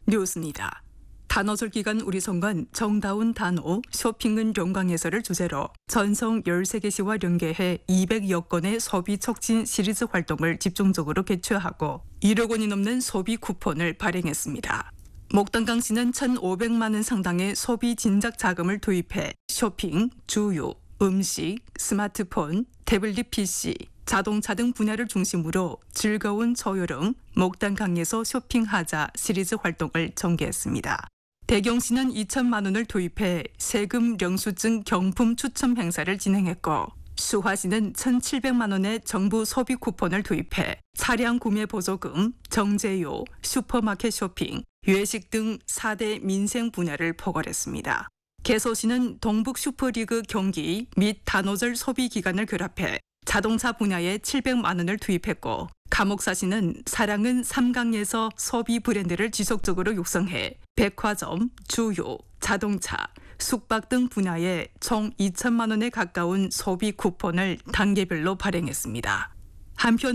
뉴스입니다. 단오절 기간 우리성관 정다운 단오 쇼핑은 용광해설을 주제로 전성 13개 시와 연계해 200여 건의 소비 촉진 시리즈 활동을 집중적으로 개최하고 1억 원이 넘는 소비 쿠폰을 발행했습니다. 목단강시는 1,500만 원 상당의 소비 진작 자금을 투입해 쇼핑, 주유, 음식, 스마트폰, 태블릿 PC, 자동차 등 분야를 중심으로 즐거운 초여름 목단강에서 쇼핑하자 시리즈 활동을 전개했습니다. 대경시는 2천만 원을 투입해 세금 영수증 경품 추첨 행사를 진행했고 수화시는 1,700만 원의 정부 소비 쿠폰을 투입해 차량 구매 보조금, 정제요, 슈퍼마켓 쇼핑, 외식 등 4대 민생 분야를 포괄했습니다. 개소시는 동북 슈퍼리그 경기 및 단오절 소비 기간을 결합해 자동차 분야에 700만 원을 투입했고 감옥사시는 사랑은 삼강에서 소비 브랜드를 지속적으로 육성해 백화점, 주요, 자동차, 숙박 등 분야에 총 2천만 원에 가까운 소비 쿠폰을 단계별로 발행했습니다. 한편